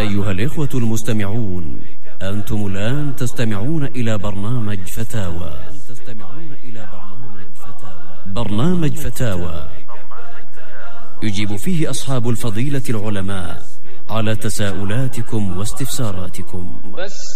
أيها الإخوة المستمعون، أنتم الآن تستمعون إلى برنامج فتاوى يجيب فيه أصحاب الفضيلة العلماء على تساؤلاتكم واستفساراتكم.